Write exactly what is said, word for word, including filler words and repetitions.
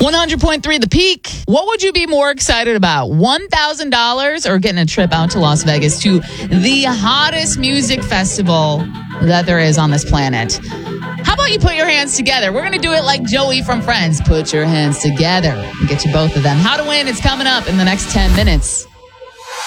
one hundred point three The Peak. What would you be more excited about? one thousand dollars or getting a trip out to Las Vegas to the hottest music festival that there is on this planet? How about you put your hands together? We're going to do it like Joey from Friends. Put your hands together and get you both of them. How to win is coming up in the next ten minutes.